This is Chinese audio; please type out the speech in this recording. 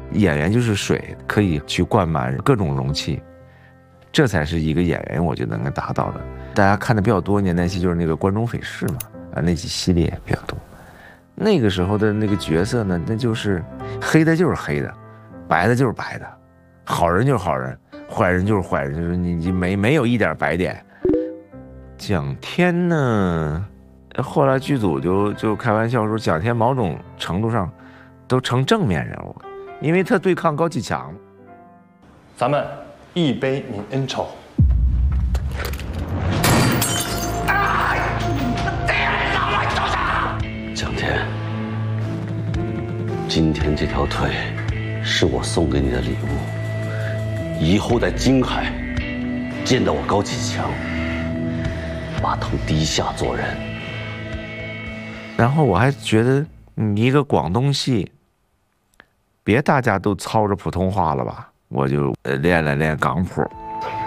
演员就是水，可以去灌满各种容器，这才是一个演员我觉得能够达到的。大家看的比较多年代戏就是那个《关中匪事》嘛，那几系列比较多。那个时候的那个角色呢，那就是黑的就是黑的，白的就是白的，好人就是好人，坏人就是坏人，就是你没有一点白点。蒋天呢，后来剧组就开玩笑说，蒋天某种程度上都成正面人物，因为他对抗高启强。 咱们一杯泯恩仇。 蒋天，今天这条腿是我送给你的礼物，以后在京海见到我高启强，把头低下做人。 然后我还觉得你一个广东戏，别大家都操着普通话了吧，我就练了练港普。